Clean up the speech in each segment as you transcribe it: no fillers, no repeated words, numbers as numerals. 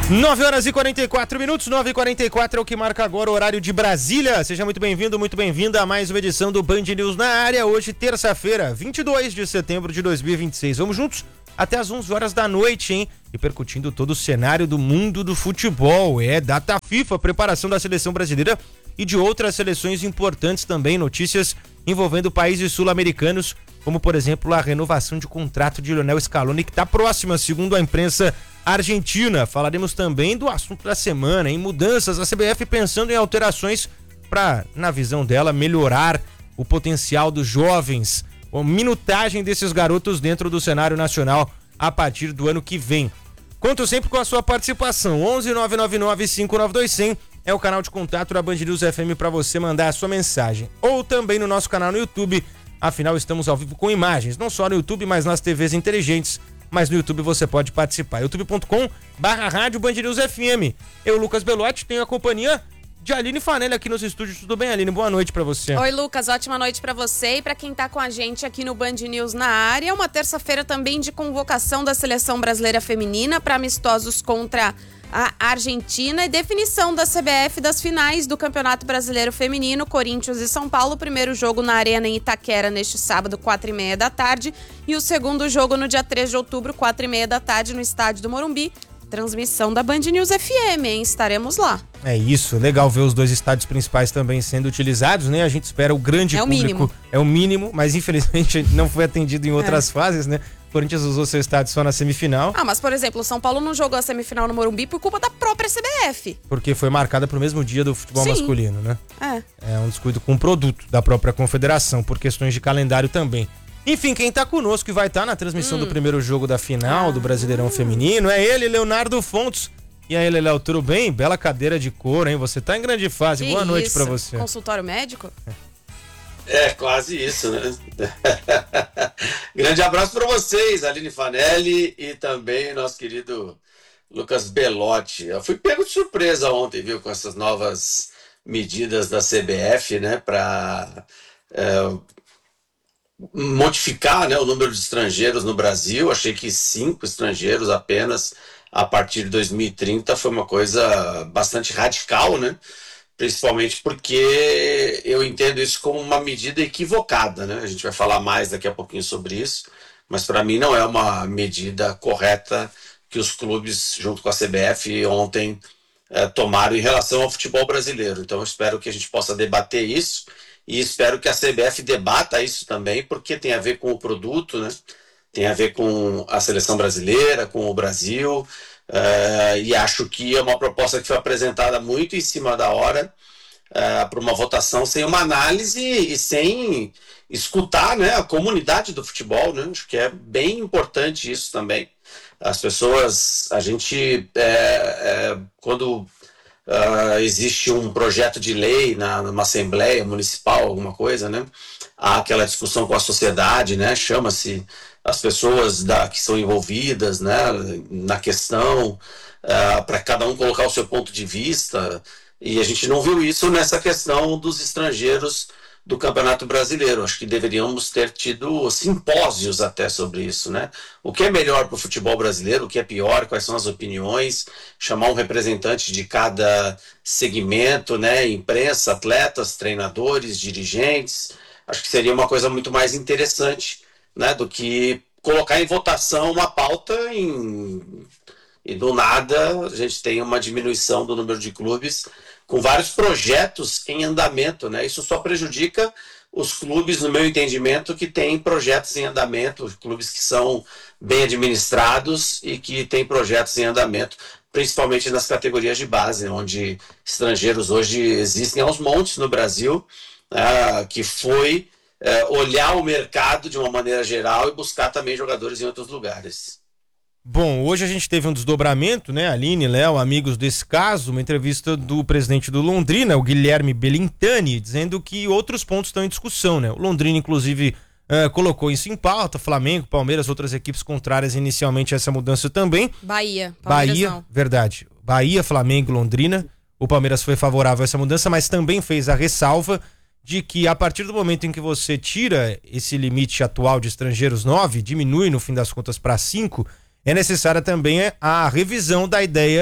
9h44, 9h44 é o que marca agora o horário de Brasília. Seja muito bem-vindo, muito bem-vinda a mais uma edição do Band News na área. Hoje, terça-feira, 22 de setembro de 2026. Vamos juntos até as 11 horas da noite, hein? Repercutindo todo o cenário do mundo do futebol. É data FIFA, preparação da seleção brasileira e de outras seleções importantes também. Notícias envolvendo países sul-americanos, como, por exemplo, a renovação de contrato de Lionel Scaloni, que está próxima, segundo a imprensa argentina. Falaremos também do assunto da semana, em mudanças, a CBF pensando em alterações para, na visão dela, melhorar o potencial dos jovens, a minutagem desses garotos dentro do cenário nacional a partir do ano que vem. Conto sempre com a sua participação. 11 999 592 100 é o canal de contato da Band News FM para você mandar a sua mensagem. Ou também no nosso canal no YouTube. Afinal, estamos ao vivo com imagens, não só no YouTube, mas nas TVs inteligentes. Mas no YouTube você pode participar. youtube.com/rádio Band News FM. Eu, Lucas Belotti, tenho a companhia de Aline Fanelli aqui nos estúdios. Tudo bem, Aline? Boa noite pra você. Oi, Lucas. Ótima noite pra você e pra quem tá com a gente aqui no Band News na área. Uma terça-feira também de convocação da Seleção Brasileira Feminina para amistosos contra a Argentina e definição da CBF das finais do Campeonato Brasileiro Feminino, Corinthians e São Paulo. O primeiro jogo na Arena em Itaquera neste sábado, 4h30 da tarde. E o segundo jogo no dia 3 de outubro, 4h30 da tarde, no estádio do Morumbi. Transmissão da Band News FM, hein? Estaremos lá. É isso, legal ver os dois estádios principais também sendo utilizados, né? A gente espera o grande público. Mínimo. É o mínimo, mas infelizmente não foi atendido em outras fases, né? O Corinthians usou seu estádio só na semifinal. Mas por exemplo, o São Paulo não jogou a semifinal no Morumbi por culpa da própria CBF. Porque foi marcada pro mesmo dia do futebol masculino, né? É um descuido com o produto da própria confederação, por questões de calendário também. Enfim, quem tá conosco e vai estar na transmissão do primeiro jogo da final do Brasileirão Feminino é ele, Leonardo Fontes. E aí, Léo, tudo bem? Bela cadeira de couro, hein? Você tá em grande fase. Boa noite pra você. Consultório médico? É, quase isso, né? Grande abraço para vocês, Aline Fanelli e também nosso querido Lucas Belotti. Eu fui pego de surpresa ontem, viu, com essas novas medidas da CBF, né, para modificar, né, o número de estrangeiros no Brasil. Achei que 5 estrangeiros apenas a partir de 2030 foi uma coisa bastante radical, né? Principalmente porque eu entendo isso como uma medida equivocada, né? A gente vai falar mais daqui a pouquinho sobre isso, mas para mim não é uma medida correta que os clubes, junto com a CBF, ontem tomaram em relação ao futebol brasileiro. Então eu espero que a gente possa debater isso e espero que a CBF debata isso também, porque tem a ver com o produto, né? Tem a ver com a seleção brasileira, com o Brasil. E acho que é uma proposta que foi apresentada muito em cima da hora para uma votação sem uma análise e sem escutar, né, a comunidade do futebol, né? Acho que é bem importante isso também. As pessoas, a gente, quando existe um projeto de lei numa assembleia municipal, alguma coisa, né, há aquela discussão com a sociedade, né, chama-se as pessoas que são envolvidas, né, na questão, para cada um colocar o seu ponto de vista, e a gente não viu isso nessa questão dos estrangeiros do Campeonato Brasileiro. Acho que deveríamos ter tido simpósios até sobre isso, né? O que é melhor para o futebol brasileiro, o que é pior, quais são as opiniões, chamar um representante de cada segmento, né, imprensa, atletas, treinadores, dirigentes. Acho que seria uma coisa muito mais interessante, né, do que colocar em votação uma pauta e do nada a gente tem uma diminuição do número de clubes com vários projetos em andamento, né? Isso só prejudica os clubes, no meu entendimento, que têm projetos em andamento, clubes que são bem administrados e que têm projetos em andamento, principalmente nas categorias de base, onde estrangeiros hoje existem aos montes no Brasil, que foi olhar o mercado de uma maneira geral e buscar também jogadores em outros lugares. Bom, hoje a gente teve um desdobramento, né, Aline, Léo, amigos desse caso, uma entrevista do presidente do Londrina, o Guilherme Belintani, dizendo que outros pontos estão em discussão, né? O Londrina, inclusive, colocou isso em pauta, Flamengo, Palmeiras, outras equipes contrárias inicialmente a essa mudança também. Bahia, não. Verdade. Bahia, Flamengo, Londrina. O Palmeiras foi favorável a essa mudança, mas também fez a ressalva de que a partir do momento em que você tira esse limite atual de estrangeiros 9, diminui no fim das contas para 5, é necessária também a revisão da ideia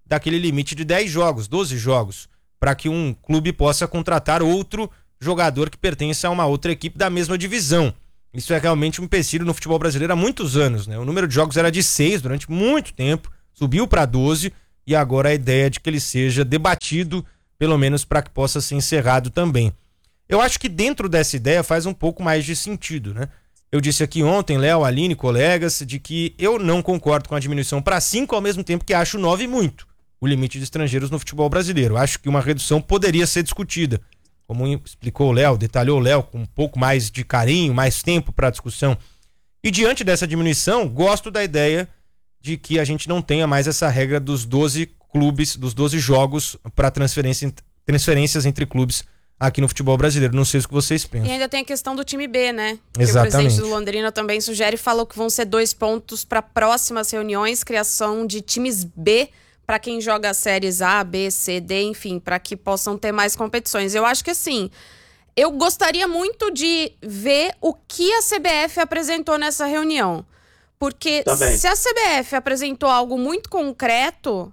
daquele limite de 10 jogos, 12 jogos, para que um clube possa contratar outro jogador que pertence a uma outra equipe da mesma divisão. Isso é realmente um empecilho no futebol brasileiro há muitos anos, né? O número de jogos era de 6 durante muito tempo, subiu para 12 e agora a ideia é de que ele seja debatido, pelo menos para que possa ser encerrado também. Eu acho que dentro dessa ideia faz um pouco mais de sentido, né? Eu disse aqui ontem, Léo, Aline, colegas, de que eu não concordo com a diminuição para 5, ao mesmo tempo que acho 9 muito, o limite de estrangeiros no futebol brasileiro. Acho que uma redução poderia ser discutida, como explicou o Léo, detalhou o Léo, com um pouco mais de carinho, mais tempo para a discussão. E diante dessa diminuição, gosto da ideia de que a gente não tenha mais essa regra dos 12 clubes, dos 12 jogos para transferências entre clubes aqui no futebol brasileiro. Não sei o que vocês pensam. E ainda tem a questão do time B, né? Exatamente. Que o presidente do Londrina também sugere e falou que vão ser 2 pontos para próximas reuniões, criação de times B para quem joga séries A, B, C, D, enfim, para que possam ter mais competições. Eu acho que assim, eu gostaria muito de ver o que a CBF apresentou nessa reunião. Porque se a CBF apresentou algo muito concreto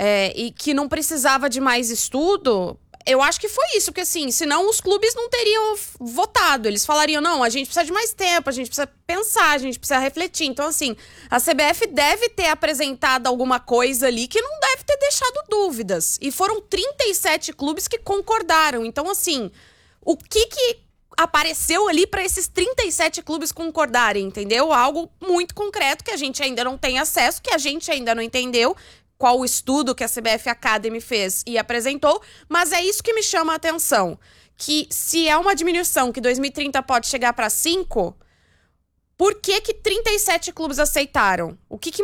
e que não precisava de mais estudo, eu acho que foi isso, porque assim, senão os clubes não teriam votado. Eles falariam, não, a gente precisa de mais tempo, a gente precisa pensar, a gente precisa refletir. Então, assim, a CBF deve ter apresentado alguma coisa ali que não deve ter deixado dúvidas. E foram 37 clubes que concordaram. Então, assim, o que apareceu ali para esses 37 clubes concordarem, entendeu? Algo muito concreto que a gente ainda não tem acesso, que a gente ainda não entendeu qual o estudo que a CBF Academy fez e apresentou, mas é isso que me chama a atenção, que se é uma diminuição que 2030 pode chegar para 5, por que 37 clubes aceitaram? O que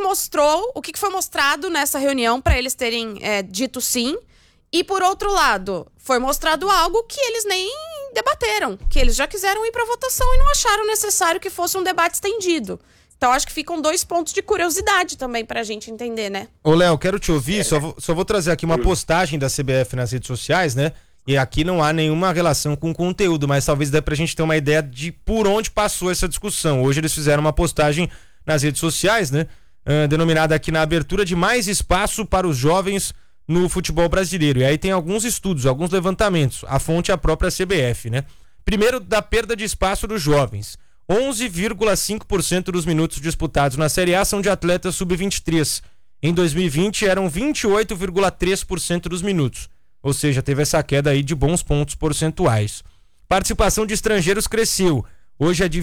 foi mostrado nessa reunião para eles terem dito sim? E por outro lado, foi mostrado algo que eles nem debateram, que eles já quiseram ir para votação e não acharam necessário que fosse um debate estendido. Então, acho que ficam 2 pontos de curiosidade também pra gente entender, né? Ô, Léo, quero te ouvir, só vou trazer aqui uma postagem da CBF nas redes sociais, né? E aqui não há nenhuma relação com o conteúdo, mas talvez dê pra gente ter uma ideia de por onde passou essa discussão. Hoje eles fizeram uma postagem nas redes sociais, né? Denominada aqui na abertura de mais espaço para os jovens no futebol brasileiro. E aí tem alguns estudos, alguns levantamentos. A fonte é a própria CBF, né? Primeiro, da perda de espaço dos jovens. 11,5% dos minutos disputados na Série A são de atletas sub-23. Em 2020 eram 28,3% dos minutos. Ou seja, teve essa queda aí de bons pontos percentuais. Participação de estrangeiros cresceu. Hoje é de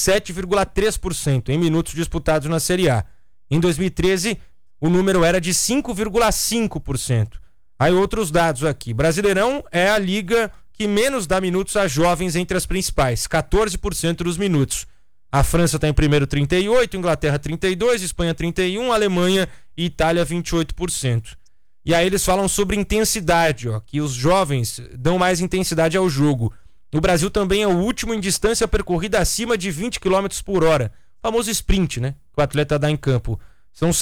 27,3% em minutos disputados na Série A. Em 2013, o número era de 5,5%. Aí outros dados aqui. Brasileirão é a liga que menos dá minutos a jovens entre as principais, 14% dos minutos. A França está em primeiro 38%, Inglaterra 32%, Espanha 31%, Alemanha e Itália 28%. E aí eles falam sobre intensidade, que os jovens dão mais intensidade ao jogo. O Brasil também é o último em distância percorrida acima de 20 km por hora. O famoso sprint, né? Que o atleta dá em campo. São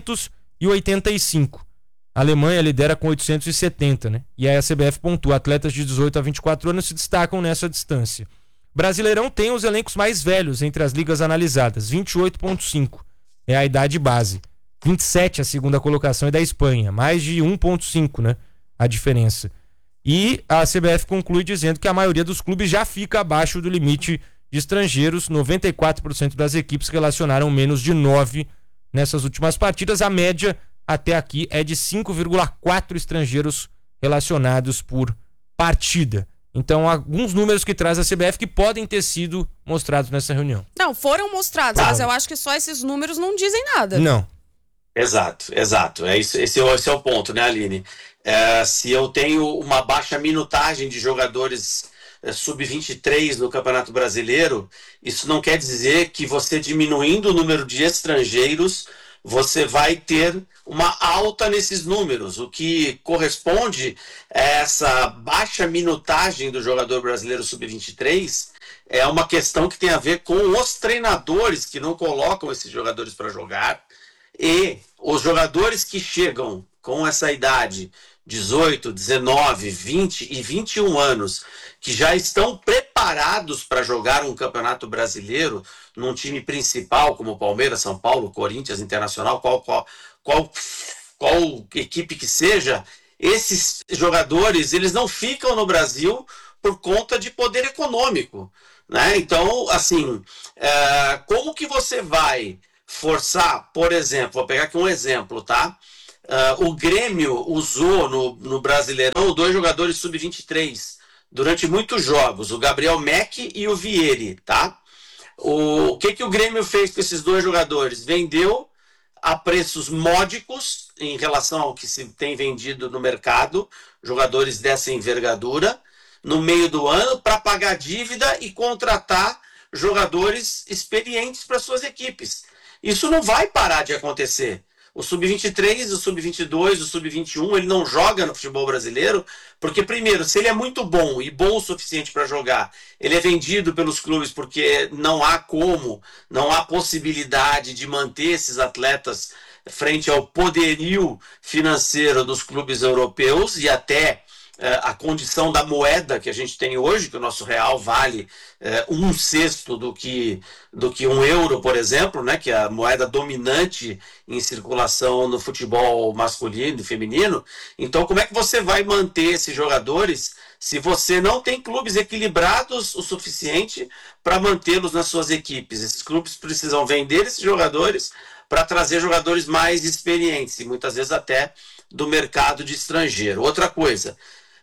685. A Alemanha lidera com 870, né? E aí a CBF pontua, atletas de 18 a 24 anos se destacam nessa distância. Brasileirão tem os elencos mais velhos entre as ligas analisadas, 28,5 é a idade base. 27 a segunda colocação é da Espanha, mais de 1,5, né? A diferença. E a CBF conclui dizendo que a maioria dos clubes já fica abaixo do limite de estrangeiros, 94% das equipes relacionaram menos de 9 nessas últimas partidas, a média até aqui é de 5,4 estrangeiros relacionados por partida. Então, alguns números que traz a CBF que podem ter sido mostrados nessa reunião. Não, foram mostrados, mas eu acho que só esses números não dizem nada. Não. Exato. É isso, esse é o ponto, né, Aline? Se eu tenho uma baixa minutagem de jogadores sub-23 no Campeonato Brasileiro, isso não quer dizer que você diminuindo o número de estrangeiros, você vai ter uma alta nesses números, o que corresponde a essa baixa minutagem do jogador brasileiro sub-23 é uma questão que tem a ver com os treinadores que não colocam esses jogadores para jogar e os jogadores que chegam com essa idade, 18, 19, 20 e 21 anos, que já estão preparados para jogar um campeonato brasileiro num time principal como Palmeiras, São Paulo, Corinthians, Internacional, qual qual equipe que seja, esses jogadores, eles não ficam no Brasil por conta de poder econômico, né? Então, assim, como que você vai forçar, por exemplo, vou pegar aqui um exemplo, tá? O Grêmio usou no Brasileirão 2 jogadores sub-23 durante muitos jogos, o Gabriel Meck e o Vieri, tá? O que o Grêmio fez com esses 2 jogadores? Vendeu a preços módicos em relação ao que se tem vendido no mercado, jogadores dessa envergadura, no meio do ano, para pagar dívida e contratar jogadores experientes para suas equipes. Isso não vai parar de acontecer. O Sub-23, o Sub-22, o Sub-21, ele não joga no futebol brasileiro, porque, primeiro, se ele é muito bom e bom o suficiente para jogar, ele é vendido pelos clubes porque não há possibilidade de manter esses atletas frente ao poderio financeiro dos clubes europeus e até a condição da moeda que a gente tem hoje, que o nosso real vale 1/6 do que €1, por exemplo, né, que é a moeda dominante em circulação no futebol masculino e feminino. Então, como é que você vai manter esses jogadores se você não tem clubes equilibrados o suficiente para mantê-los nas suas equipes? Esses clubes precisam vender esses jogadores para trazer jogadores mais experientes e muitas vezes até do mercado de estrangeiro. Outra coisa,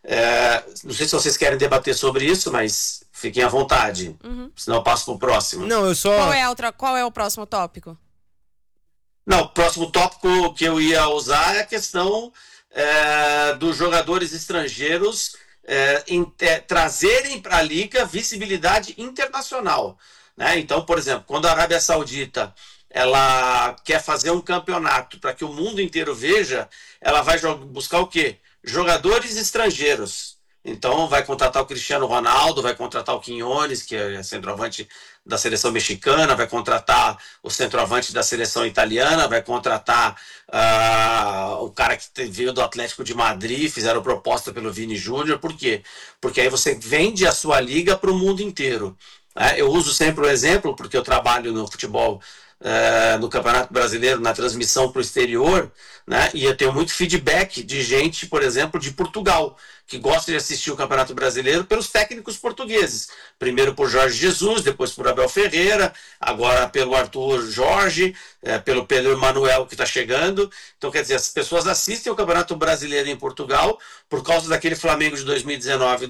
não sei se vocês querem debater sobre isso, mas fiquem à vontade. Senão eu passo para o próximo. Não, eu só... Qual é o próximo tópico? Não, o próximo tópico que eu ia usar é a questão dos jogadores estrangeiros trazerem para a Liga visibilidade internacional, né? Então, por exemplo, quando a Arábia Saudita ela quer fazer um campeonato para que o mundo inteiro veja, ela vai buscar o quê? Jogadores estrangeiros. Então vai contratar o Cristiano Ronaldo, vai contratar o Quiñones, que é centroavante da seleção mexicana, vai contratar o centroavante da seleção italiana, vai contratar o cara que veio do Atlético de Madrid, fizeram proposta pelo Vini Júnior. Por quê? Porque aí você vende a sua liga para o mundo inteiro. Eu uso sempre o exemplo, porque eu trabalho no futebol, no Campeonato Brasileiro, na transmissão para o exterior, né? E eu tenho muito feedback de gente, por exemplo, de Portugal, que gosta de assistir o Campeonato Brasileiro pelos técnicos portugueses. Primeiro por Jorge Jesus, depois por Abel Ferreira, agora pelo Arthur Jorge, pelo Pedro Manuel que está chegando. Então, quer dizer, as pessoas assistem o Campeonato Brasileiro em Portugal por causa daquele Flamengo de 2019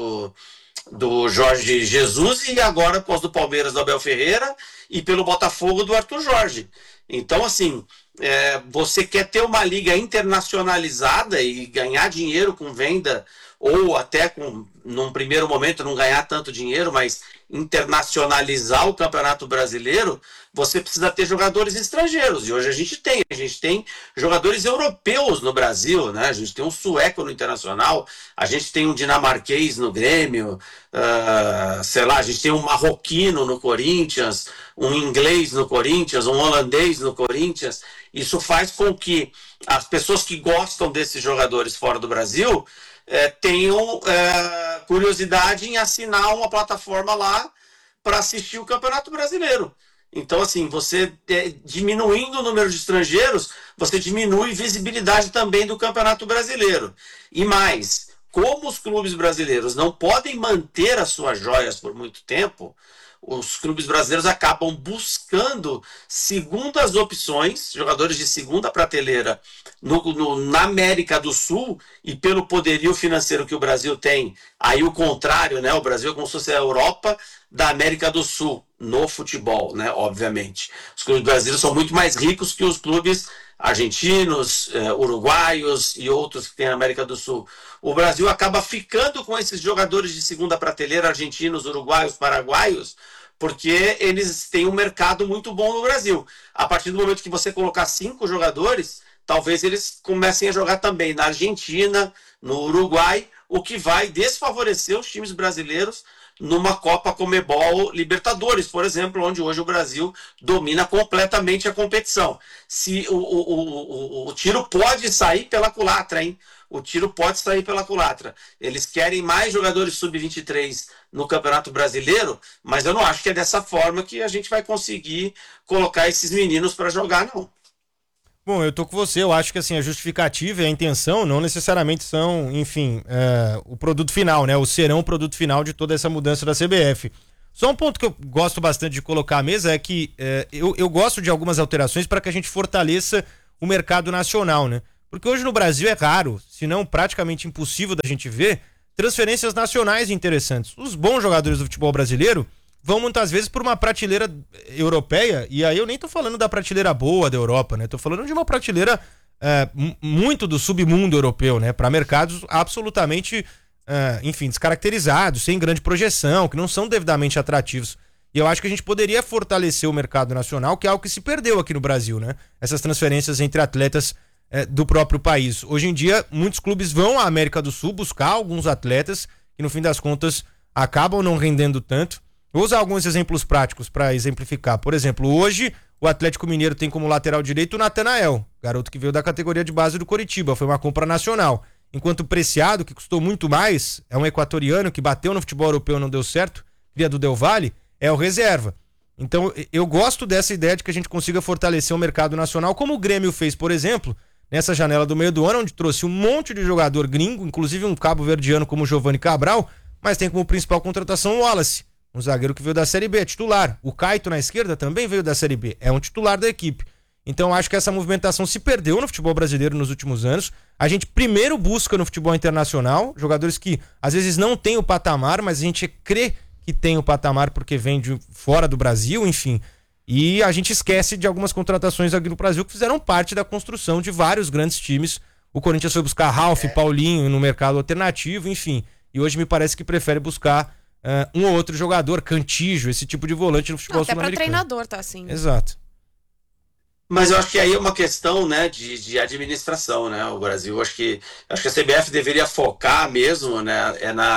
do Jorge Jesus e agora após do Palmeiras do Abel Ferreira e pelo Botafogo do Arthur Jorge. Então, assim, você quer ter uma liga internacionalizada e ganhar dinheiro com venda, ou até num primeiro momento não ganhar tanto dinheiro, mas internacionalizar o Campeonato Brasileiro, você precisa ter jogadores estrangeiros. E hoje a gente tem jogadores europeus no Brasil, né? A gente tem um sueco no Internacional, a gente tem um dinamarquês no Grêmio, sei lá, a gente tem um marroquino no Corinthians, um inglês no Corinthians, um holandês no Corinthians. Isso faz com que as pessoas que gostam desses jogadores fora do Brasil tenham curiosidade em assinar uma plataforma lá para assistir o Campeonato Brasileiro. Então, assim, você diminuindo o número de estrangeiros, você diminui visibilidade também do Campeonato Brasileiro. E mais, como os clubes brasileiros não podem manter as suas joias por muito tempo, os clubes brasileiros acabam buscando segundas opções, jogadores de segunda prateleira na América do Sul, e pelo poderio financeiro que o Brasil tem, aí o contrário, né? O Brasil é como se fosse a Europa da América do Sul no futebol, né? Obviamente. Os clubes brasileiros são muito mais ricos que os clubes argentinos, uruguaios e outros que tem na América do Sul. O Brasil acaba ficando com esses jogadores de segunda prateleira, argentinos, uruguaios, paraguaios, porque eles têm um mercado muito bom no Brasil. A partir do momento que você colocar 5 jogadores, talvez eles comecem a jogar também na Argentina, no Uruguai, o que vai desfavorecer os times brasileiros numa Copa Conmebol Libertadores, por exemplo, onde hoje o Brasil domina completamente a competição. Se o tiro pode sair pela culatra, hein? O tiro pode sair pela culatra. Eles querem mais jogadores sub-23 no Campeonato Brasileiro, mas eu não acho que é dessa forma que a gente vai conseguir colocar esses meninos para jogar, não. Bom, eu tô com você, eu acho que assim, a justificativa e a intenção não necessariamente são, enfim, o produto final, né? Ou serão o produto final de toda essa mudança da CBF. Só um ponto que eu gosto bastante de colocar à mesa é que eu gosto de algumas alterações para que a gente fortaleça o mercado nacional, né? Porque hoje no Brasil é raro, se não praticamente impossível da gente ver, transferências nacionais interessantes. Os bons jogadores do futebol brasileiro vão muitas vezes por uma prateleira europeia, e aí eu nem tô falando da prateleira boa da Europa, né? Tô falando de uma prateleira muito do submundo europeu, né? Para mercados absolutamente, enfim, descaracterizados, sem grande projeção, que não são devidamente atrativos. E eu acho que a gente poderia fortalecer o mercado nacional, que é algo que se perdeu aqui no Brasil, né? Essas transferências entre atletas do próprio país. Hoje em dia, muitos clubes vão à América do Sul buscar alguns atletas que, no fim das contas, acabam não rendendo tanto. Vou usar alguns exemplos práticos para exemplificar. Por exemplo, hoje o Atlético Mineiro tem como lateral direito o Natanael, garoto que veio da categoria de base do Coritiba, foi uma compra nacional. Enquanto o Preciado, que custou muito mais, é um equatoriano que bateu no futebol europeu e não deu certo, cria do Del Valle, é o reserva. Então eu gosto dessa ideia de que a gente consiga fortalecer o mercado nacional, como o Grêmio fez, por exemplo, nessa janela do meio do ano, onde trouxe um monte de jogador gringo, inclusive um cabo-verdiano como o Giovanni Cabral, mas tem como principal contratação o Wallace, um zagueiro que veio da Série B, titular. O Caito na esquerda também veio da Série B, é um titular da equipe. Então acho que essa movimentação se perdeu no futebol brasileiro nos últimos anos. A gente primeiro busca no futebol internacional jogadores que às vezes não têm o patamar, mas a gente crê que tem o patamar porque vem de fora do Brasil, enfim. E a gente esquece de algumas contratações aqui no Brasil que fizeram parte da construção de vários grandes times. O Corinthians foi buscar Ralf, Paulinho no mercado alternativo, enfim. E hoje me parece que prefere buscar um ou outro jogador, Cantígio, esse tipo de volante no futebol sul-americano. Até pra treinador tá assim. Exato. Mas eu acho que aí é uma questão, né, de administração, né? O Brasil, acho que a CBF deveria focar mesmo, né,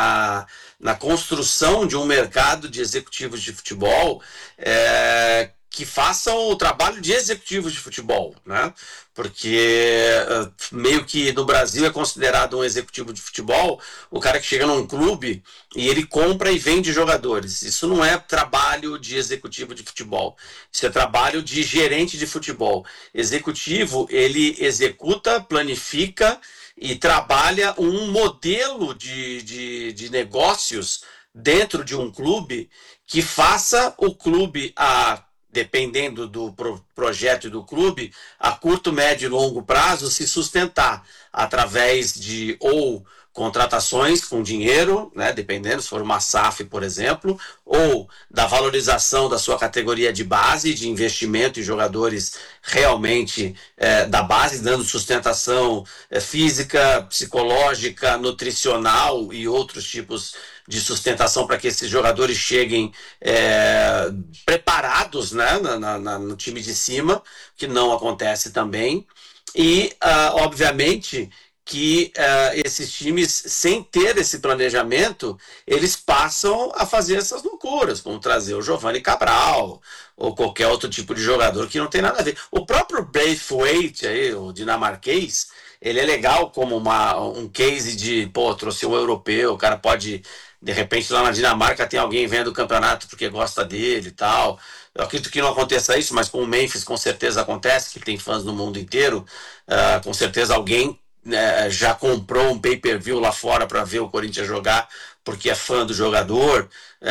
na construção de um mercado de executivos de futebol que façam o trabalho de executivos de futebol, né? Porque meio que no Brasil é considerado um executivo de futebol o cara que chega num clube e ele compra e vende jogadores. Isso não é trabalho de executivo de futebol. Isso é trabalho de gerente de futebol. Executivo, ele executa, planifica e trabalha um modelo de negócios dentro de um clube que faça o clube dependendo do projeto do clube, a curto, médio e longo prazo, se sustentar através de ou contratações com dinheiro, né, dependendo, se for uma SAF, por exemplo, ou da valorização da sua categoria de base, de investimento em jogadores realmente da base, dando sustentação física, psicológica, nutricional e outros tipos de sustentação para que esses jogadores cheguem preparados, né, no time de cima, que não acontece também. E, obviamente, que esses times, sem ter esse planejamento, eles passam a fazer essas loucuras, como trazer o Giovanni Cabral ou qualquer outro tipo de jogador que não tem nada a ver. O próprio Braithwaite, aí, o dinamarquês, ele é legal como um case de, trouxe um europeu, o cara pode, de repente, lá na Dinamarca tem alguém vendo o campeonato porque gosta dele e tal. Eu acredito que não aconteça isso, mas com o Memphis com certeza acontece, que tem fãs no mundo inteiro. Com certeza alguém já comprou um pay-per-view lá fora para ver o Corinthians jogar porque é fã do jogador.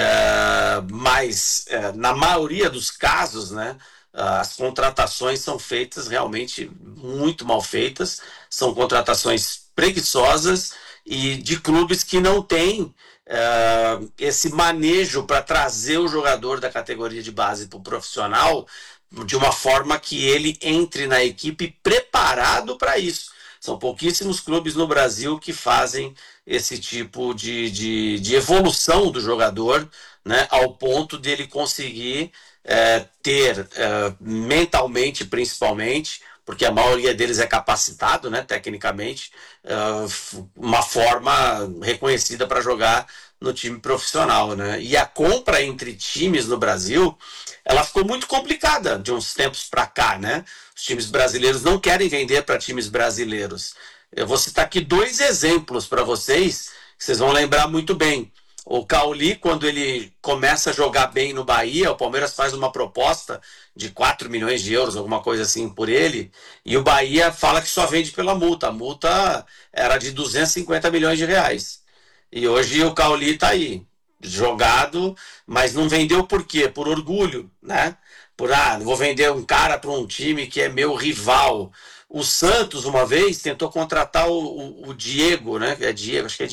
Mas na maioria dos casos, né, as contratações são feitas realmente muito mal feitas, são contratações preguiçosas e de clubes que não têm esse manejo para trazer o jogador da categoria de base para o profissional de uma forma que ele entre na equipe preparado para isso. São pouquíssimos clubes no Brasil que fazem esse tipo de evolução do jogador, né, ao ponto de ele conseguir ter mentalmente, principalmente, porque a maioria deles é capacitado, né, tecnicamente, uma forma reconhecida para jogar no time profissional, né? E a compra entre times no Brasil, ela ficou muito complicada de uns tempos para cá, né? Os times brasileiros não querem vender para times brasileiros. Eu vou citar aqui 2 exemplos para vocês, que vocês vão lembrar muito bem. O Cauli, quando ele começa a jogar bem no Bahia, o Palmeiras faz uma proposta de 4 milhões de euros, alguma coisa assim, por ele, e o Bahia fala que só vende pela multa. A multa era de 250 milhões de reais. E hoje o Cauli tá aí, jogado, mas não vendeu por quê? Por orgulho, né? Não vou vender um cara para um time que é meu rival. O Santos, uma vez, tentou contratar o Diego, né? É Diego, acho que é